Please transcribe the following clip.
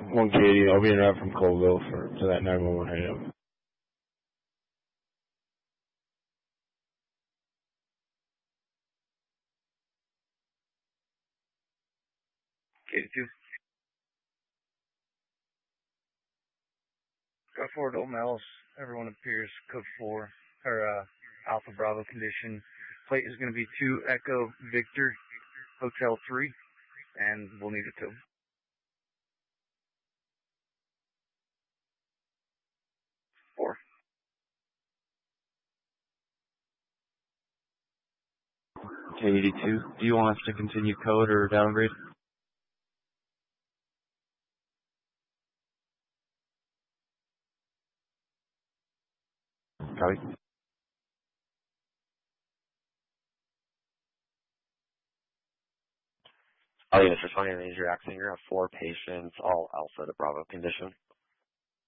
One Katie, I'll be in route from Colville to that 911 handout. Katie 2. Got 4 adult males. Everyone appears code 4, or Alpha Bravo condition. Plate is going to be 2 Echo Victor, Hotel 3, and we'll need a tow. K82, do you want us to continue code or downgrade? Copy. This is 20 Ranger Axinger, 4 patients, all Alpha to Bravo condition.